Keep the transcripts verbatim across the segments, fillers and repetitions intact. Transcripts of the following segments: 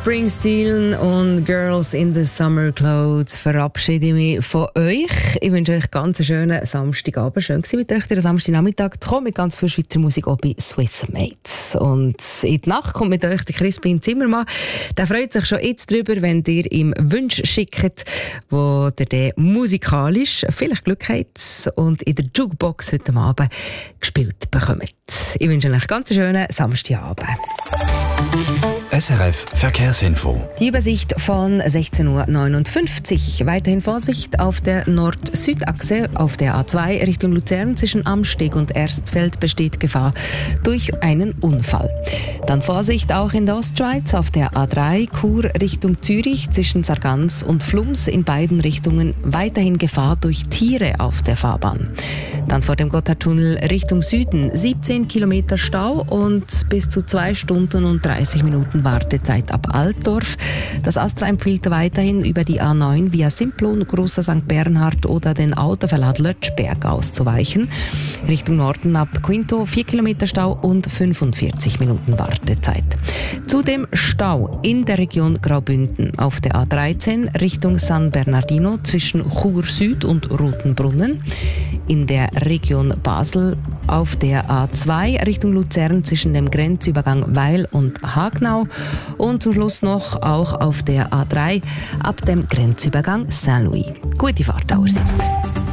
Springsteen und Girls in the Summer Clothes verabschiede ich mich von euch. Ich wünsche euch ganz einen schönen Samstagabend. Schön gewesen mit euch, den Samstagnachmittag zu kommen mit ganz viel Schweizer Musik auch bei Swiss Mates. Und in die Nacht kommt mit euch der Crispin Zimmermann. Der freut sich schon jetzt drüber, wenn ihr ihm Wünsche schickt, wo ihr dann musikalisch vielleicht Glück habt und in der Jukebox heute Abend gespielt bekommt. Ich wünsche euch ganz einen schönen Samstagabend. S R F Verkehrsinfo. Die Übersicht von sechzehn Uhr neunundfünfzig. Weiterhin Vorsicht auf der Nord-Süd-Achse. Auf der A zwei Richtung Luzern zwischen Amsteg und Erstfeld besteht Gefahr durch einen Unfall. Dann Vorsicht auch in der Ostschweiz auf der A drei Chur Richtung Zürich zwischen Sargans und Flums. In beiden Richtungen weiterhin Gefahr durch Tiere auf der Fahrbahn. Dann vor dem Gotthardtunnel Richtung Süden siebzehn Kilometer Stau und bis zu zwei Stunden und dreißig Minuten Wartezeit ab Altdorf. Das Astra empfiehlt weiterhin über die A neun via Simplon, Grosser Sankt Bernhard oder den Autoverlad Lötschberg auszuweichen. Richtung Norden ab Quinto vier Kilometer Stau und fünfundvierzig Minuten Wartezeit. Zudem Stau in der Region Graubünden auf der A dreizehn Richtung San Bernardino zwischen Chur Süd und Rotenbrunnen. In der Region Basel auf der A zwei Richtung Luzern zwischen dem Grenzübergang Weil und Hagnau und zum Schluss noch auch auf der A drei ab dem Grenzübergang Saint-Louis. Gute Fahrt allerseits.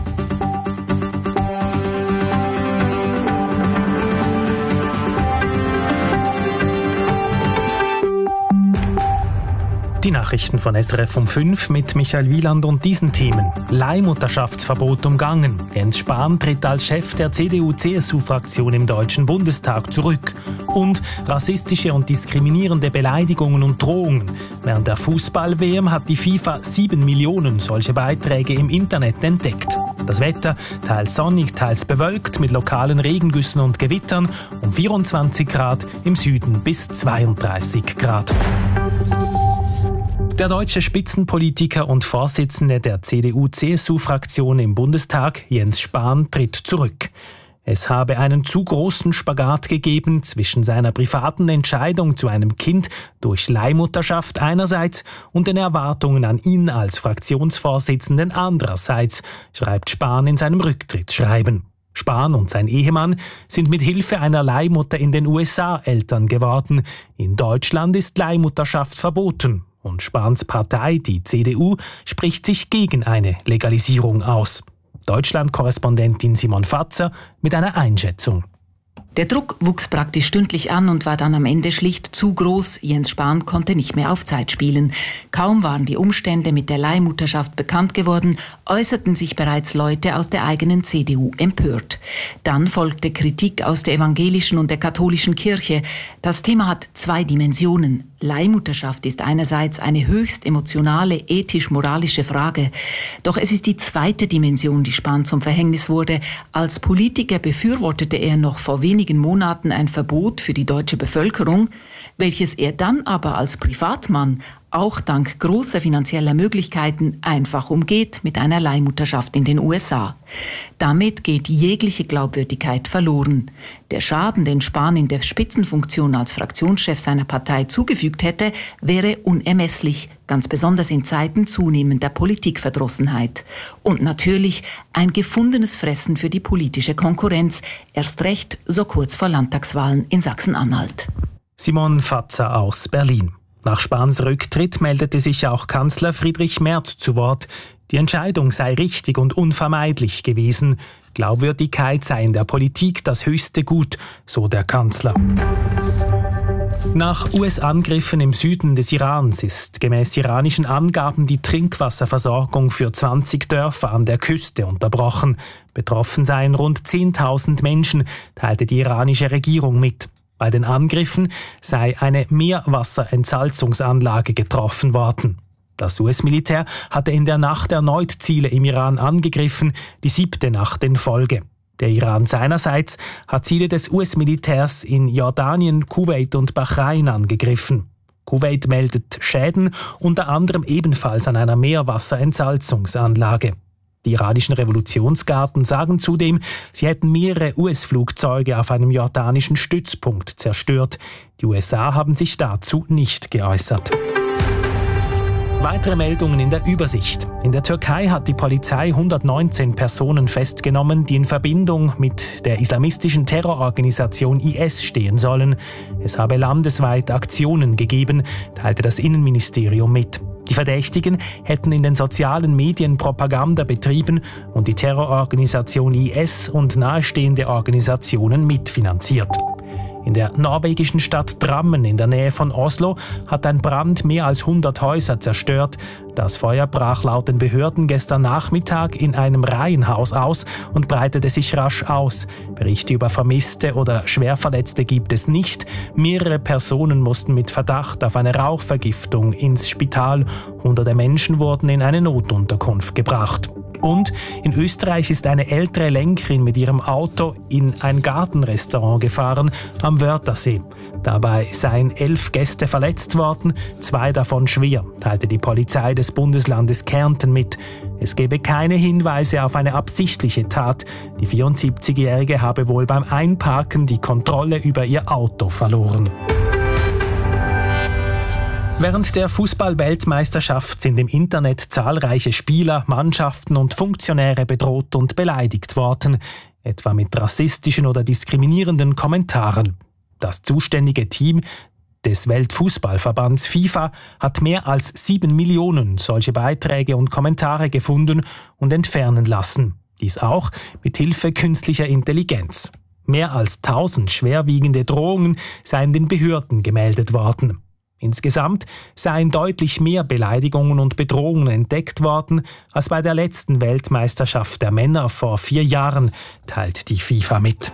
Die Nachrichten von S R F um fünf mit Michael Wieland und diesen Themen. Leihmutterschaftsverbot umgangen. Jens Spahn tritt als Chef der C D U C S U-Fraktion im Deutschen Bundestag zurück. Und rassistische und diskriminierende Beleidigungen und Drohungen. Während der Fußball-W M hat die FIFA sieben Millionen solche Beiträge im Internet entdeckt. Das Wetter teils sonnig, teils bewölkt mit lokalen Regengüssen und Gewittern um vierundzwanzig Grad, im Süden bis zweiunddreißig Grad. Der deutsche Spitzenpolitiker und Vorsitzende der C D U C S U-Fraktion im Bundestag, Jens Spahn, tritt zurück. Es habe einen zu großen Spagat gegeben zwischen seiner privaten Entscheidung zu einem Kind durch Leihmutterschaft einerseits und den Erwartungen an ihn als Fraktionsvorsitzenden andererseits, schreibt Spahn in seinem Rücktrittsschreiben. Spahn und sein Ehemann sind mit Hilfe einer Leihmutter in den U S A Eltern geworden. In Deutschland ist Leihmutterschaft verboten. Und Spahns Partei, die C D U, spricht sich gegen eine Legalisierung aus. Deutschland-Korrespondentin Simon Fatzer mit einer Einschätzung. Der Druck wuchs praktisch stündlich an und war dann am Ende schlicht zu groß. Jens Spahn konnte nicht mehr auf Zeit spielen. Kaum waren die Umstände mit der Leihmutterschaft bekannt geworden, äußerten sich bereits Leute aus der eigenen C D U empört. Dann folgte Kritik aus der evangelischen und der katholischen Kirche. Das Thema hat zwei Dimensionen. Leihmutterschaft ist einerseits eine höchst emotionale, ethisch-moralische Frage. Doch es ist die zweite Dimension, die Spahn zum Verhängnis wurde. Als Politiker befürwortete er noch vor wenigen Monaten ein Verbot für die deutsche Bevölkerung, welches er dann aber als Privatmann auch dank großer finanzieller Möglichkeiten einfach umgeht mit einer Leihmutterschaft in den U S A. Damit geht jegliche Glaubwürdigkeit verloren. Der Schaden, den Spahn in der Spitzenfunktion als Fraktionschef seiner Partei zugefügt hätte, wäre unermesslich, ganz besonders in Zeiten zunehmender Politikverdrossenheit. Und natürlich ein gefundenes Fressen für die politische Konkurrenz, erst recht so kurz vor Landtagswahlen in Sachsen-Anhalt. Simon Fatzer aus Berlin. Nach Spahns Rücktritt meldete sich auch Kanzler Friedrich Merz zu Wort. Die Entscheidung sei richtig und unvermeidlich gewesen. Glaubwürdigkeit sei in der Politik das höchste Gut, so der Kanzler. Nach U S-Angriffen im Süden des Irans ist gemäß iranischen Angaben die Trinkwasserversorgung für zwanzig Dörfer an der Küste unterbrochen. Betroffen seien rund zehntausend Menschen, teilte die iranische Regierung mit. Bei den Angriffen sei eine Meerwasserentsalzungsanlage getroffen worden. Das U S-Militär hatte in der Nacht erneut Ziele im Iran angegriffen, die siebte Nacht in Folge. Der Iran seinerseits hat Ziele des U S-Militärs in Jordanien, Kuwait und Bahrain angegriffen. Kuwait meldet Schäden, unter anderem ebenfalls an einer Meerwasserentsalzungsanlage. Die iranischen Revolutionsgarden sagen zudem, sie hätten mehrere U S-Flugzeuge auf einem jordanischen Stützpunkt zerstört. Die U S A haben sich dazu nicht geäußert. Weitere Meldungen in der Übersicht. In der Türkei hat die Polizei hundertneunzehn Personen festgenommen, die in Verbindung mit der islamistischen Terrororganisation I S stehen sollen. Es habe landesweit Aktionen gegeben, teilte das Innenministerium mit. Die Verdächtigen hätten in den sozialen Medien Propaganda betrieben und die Terrororganisation I S und nahestehende Organisationen mitfinanziert. In der norwegischen Stadt Drammen in der Nähe von Oslo hat ein Brand mehr als hundert Häuser zerstört. Das Feuer brach laut den Behörden gestern Nachmittag in einem Reihenhaus aus und breitete sich rasch aus. Berichte über Vermisste oder Schwerverletzte gibt es nicht. Mehrere Personen mussten mit Verdacht auf eine Rauchvergiftung ins Spital. Hunderte Menschen wurden in eine Notunterkunft gebracht. Und in Österreich ist eine ältere Lenkerin mit ihrem Auto in ein Gartenrestaurant gefahren am Wörthersee. Dabei seien elf Gäste verletzt worden, zwei davon schwer, teilte die Polizei des Bundeslandes Kärnten mit. Es gebe keine Hinweise auf eine absichtliche Tat. Die vierundsiebzigjährige habe wohl beim Einparken die Kontrolle über ihr Auto verloren. Während der Fußball-Weltmeisterschaft sind im Internet zahlreiche Spieler, Mannschaften und Funktionäre bedroht und beleidigt worden, etwa mit rassistischen oder diskriminierenden Kommentaren. Das zuständige Team des Weltfußballverbands FIFA hat mehr als sieben Millionen solche Beiträge und Kommentare gefunden und entfernen lassen. Dies auch mit Hilfe künstlicher Intelligenz. Mehr als tausend schwerwiegende Drohungen seien den Behörden gemeldet worden. Insgesamt seien deutlich mehr Beleidigungen und Bedrohungen entdeckt worden als bei der letzten Weltmeisterschaft der Männer vor vier Jahren, teilt die FIFA mit.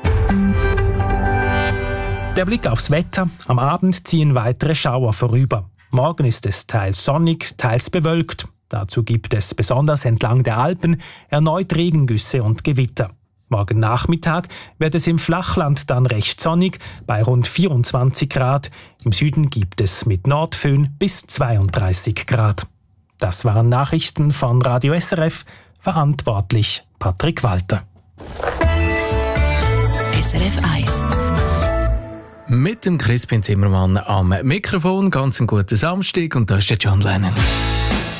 Der Blick aufs Wetter. Am Abend ziehen weitere Schauer vorüber. Morgen ist es teils sonnig, teils bewölkt. Dazu gibt es besonders entlang der Alpen erneut Regengüsse und Gewitter. Morgen Nachmittag wird es im Flachland dann recht sonnig, bei rund vierundzwanzig Grad. Im Süden gibt es mit Nordföhn bis zweiunddreißig Grad. Das waren Nachrichten von Radio S R F, verantwortlich Patrick Walter. S R F eins. Mit dem Crispin Zimmermann am Mikrofon. Ganz einen guten Samstag und da ist der John Lennon.